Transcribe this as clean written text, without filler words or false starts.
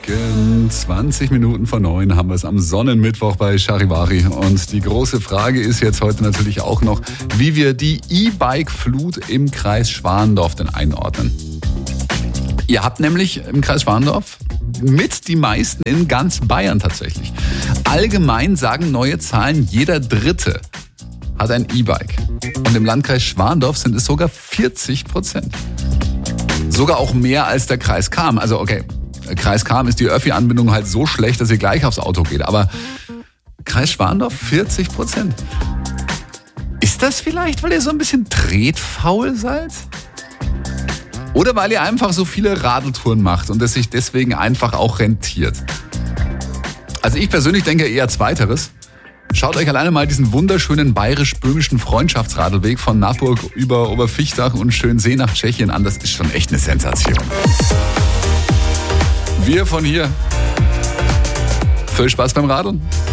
Morgen, 20 Minuten vor 9 haben wir es am Sonnenmittwoch bei Charivari. Und die große Frage ist jetzt heute natürlich auch noch, wie wir die E-Bike-Flut im Kreis Schwandorf denn einordnen. Ihr habt nämlich im Kreis Schwandorf mit die meisten in ganz Bayern tatsächlich. Allgemein sagen neue Zahlen, jeder Dritte hat ein E-Bike. Und im Landkreis Schwandorf sind es sogar 40%. Sogar auch mehr als der Kreis Cham. Also okay, Kreis Cham ist die Öffi-Anbindung halt so schlecht, dass ihr gleich aufs Auto geht. Aber Kreis Schwandorf 40%. Ist das vielleicht, weil ihr so ein bisschen tretfaul seid? Oder weil ihr einfach so viele Radeltouren macht und es sich deswegen einfach auch rentiert? Also ich persönlich denke eher Zweiteres. Schaut euch alleine mal diesen wunderschönen bayerisch-böhmischen Freundschaftsradelweg von Naburg über Oberfichtach und Schönsee nach Tschechien an. Das ist schon echt eine Sensation. Wir von hier. Viel Spaß beim Radeln.